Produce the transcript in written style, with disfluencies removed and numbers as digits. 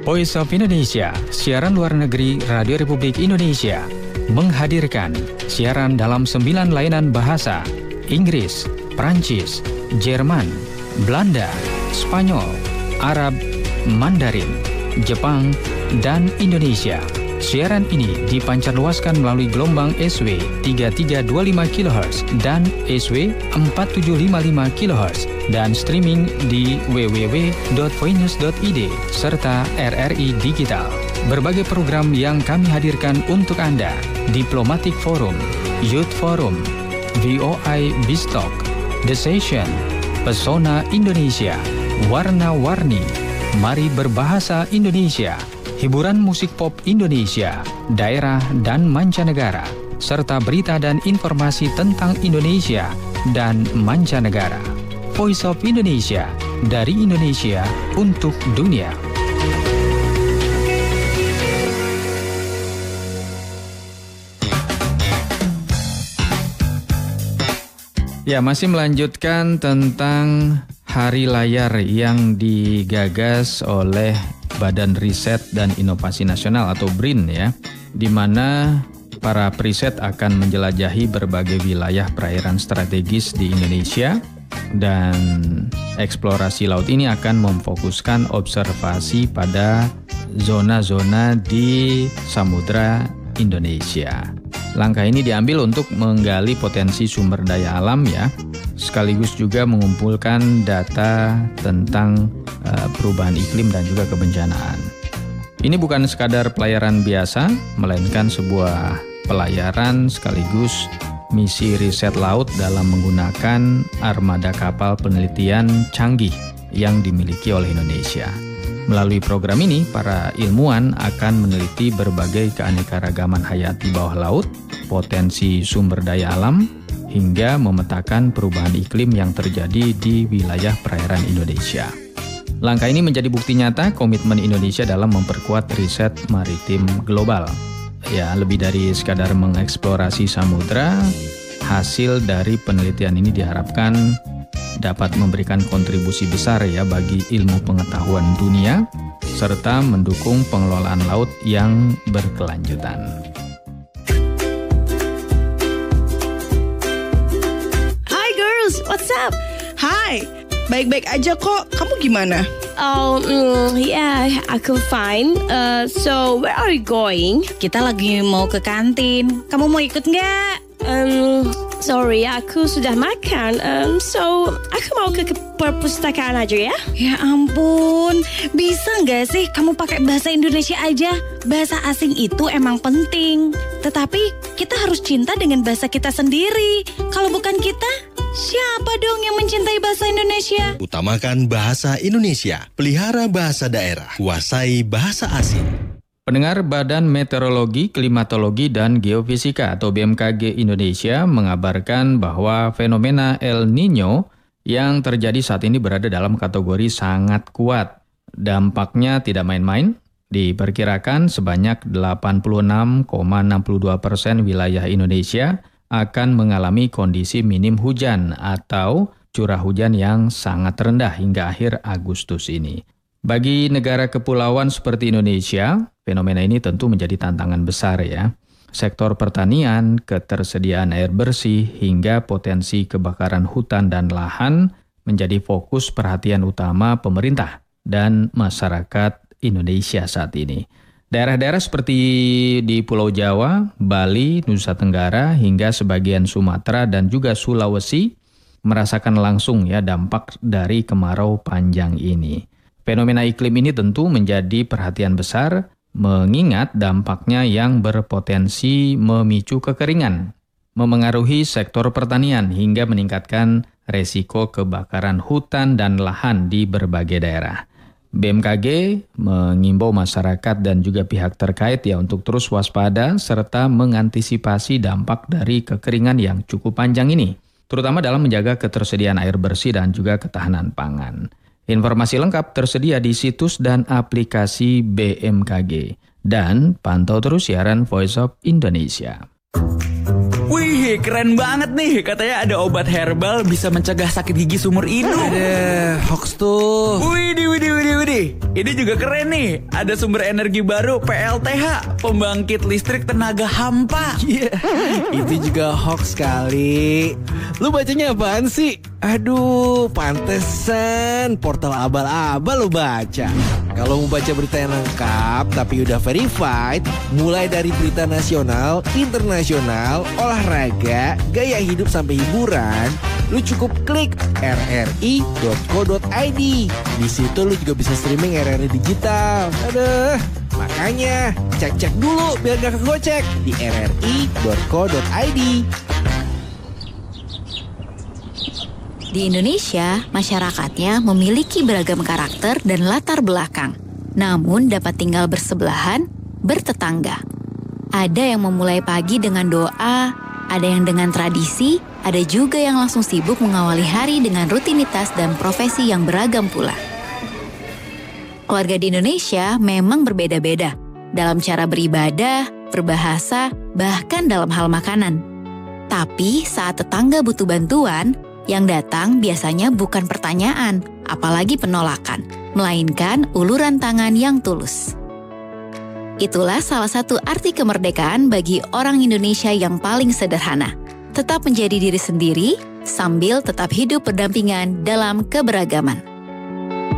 Voice of Indonesia, siaran luar negeri Radio Republik Indonesia, menghadirkan siaran dalam 9 layanan bahasa: Inggris, Prancis, Jerman, Belanda, Spanyol, Arab, Mandarin, Jepang, dan Indonesia. Siaran ini dipancarluaskan melalui gelombang SW 3325 kHz dan SW 4755 kHz dan streaming di www.voinews.id serta RRI Digital. Berbagai program yang kami hadirkan untuk Anda: Diplomatic Forum, Youth Forum, VOI Biztalk, The Session, Pesona Indonesia, Warna-Warni, Mari Berbahasa Indonesia, hiburan musik pop Indonesia, daerah dan mancanegara, serta berita dan informasi tentang Indonesia dan mancanegara. Voice of Indonesia, dari Indonesia untuk dunia. Ya, masih melanjutkan tentang Hari Layar yang digagas oleh Badan Riset dan Inovasi Nasional atau BRIN ya, di mana para periset akan menjelajahi berbagai wilayah perairan strategis di Indonesia, dan eksplorasi laut ini akan memfokuskan observasi pada zona-zona di Samudra Indonesia. Langkah ini diambil untuk menggali potensi sumber daya alam ya, sekaligus juga mengumpulkan data tentang perubahan iklim dan juga kebencanaan. Ini bukan sekadar pelayaran biasa, melainkan sebuah pelayaran sekaligus misi riset laut dalam menggunakan armada kapal penelitian canggih yang dimiliki oleh Indonesia. Melalui program ini, para ilmuwan akan meneliti berbagai keanekaragaman hayati bawah laut, potensi sumber daya alam, hingga memetakan perubahan iklim yang terjadi di wilayah perairan Indonesia. Langkah ini menjadi bukti nyata komitmen Indonesia dalam memperkuat riset maritim global. Ya, lebih dari sekadar mengeksplorasi samudra, hasil dari penelitian ini diharapkan dapat memberikan kontribusi besar ya bagi ilmu pengetahuan dunia, serta mendukung pengelolaan laut yang berkelanjutan. Hi girls, what's up? Hai, baik-baik aja kok. Kamu gimana? Yeah, aku fine. So, where are you going? Kita lagi mau ke kantin. Kamu mau ikut nggak? Sorry, aku sudah makan. So, aku mau ke perpustakaan aja ya. Ya ampun, bisa nggak sih kamu pakai bahasa Indonesia aja? Bahasa asing itu emang penting, tetapi kita harus cinta dengan bahasa kita sendiri. Kalau bukan kita, siapa dong yang mencintai bahasa Indonesia? Utamakan bahasa Indonesia, pelihara bahasa daerah, kuasai bahasa asing. Pendengar, Badan Meteorologi, Klimatologi, dan Geofisika atau BMKG Indonesia mengabarkan bahwa fenomena El Nino yang terjadi saat ini berada dalam kategori sangat kuat. Dampaknya tidak main-main. Diperkirakan sebanyak 86,62% wilayah Indonesia akan mengalami kondisi minim hujan atau curah hujan yang sangat rendah hingga akhir Agustus ini. Bagi negara kepulauan seperti Indonesia, fenomena ini tentu menjadi tantangan besar ya. Sektor pertanian, ketersediaan air bersih, hingga potensi kebakaran hutan dan lahan menjadi fokus perhatian utama pemerintah dan masyarakat Indonesia saat ini. Daerah-daerah seperti di Pulau Jawa, Bali, Nusa Tenggara, hingga sebagian Sumatera dan juga Sulawesi merasakan langsung ya dampak dari kemarau panjang ini. Fenomena iklim ini tentu menjadi perhatian besar mengingat dampaknya yang berpotensi memicu kekeringan, memengaruhi sektor pertanian hingga meningkatkan resiko kebakaran hutan dan lahan di berbagai daerah. BMKG mengimbau masyarakat dan juga pihak terkait ya untuk terus waspada serta mengantisipasi dampak dari kekeringan yang cukup panjang ini, terutama dalam menjaga ketersediaan air bersih dan juga ketahanan pangan. Informasi lengkap tersedia di situs dan aplikasi BMKG. Dan pantau terus siaran Voice of Indonesia. Wih, keren banget nih. Katanya ada obat herbal bisa mencegah sakit gigi seumur hidup. Hoax tuh. Widih. Ini juga keren nih. Ada sumber energi baru PLTH, pembangkit listrik tenaga hampa. Iya, itu juga hoax kali. Lu bacanya apaan sih? Aduh, pantesan portal abal-abal lu baca. Kalau mau baca berita yang lengkap tapi udah verified, mulai dari berita nasional, internasional, olahraga, gaya hidup sampai hiburan, lu cukup klik rri.co.id. Di situ lu juga bisa streaming RRI digital. Aduh, makanya cek-cek dulu biar gak kegocek di rri.co.id. Di Indonesia, masyarakatnya memiliki beragam karakter dan latar belakang, namun dapat tinggal bersebelahan, bertetangga. Ada yang memulai pagi dengan doa, ada yang dengan tradisi, ada juga yang langsung sibuk mengawali hari dengan rutinitas dan profesi yang beragam pula. Keluarga di Indonesia memang berbeda-beda dalam cara beribadah, berbahasa, bahkan dalam hal makanan. Tapi saat tetangga butuh bantuan, yang datang biasanya bukan pertanyaan, apalagi penolakan, melainkan uluran tangan yang tulus. Itulah salah satu arti kemerdekaan bagi orang Indonesia yang paling sederhana. Tetap menjadi diri sendiri, sambil tetap hidup berdampingan dalam keberagaman.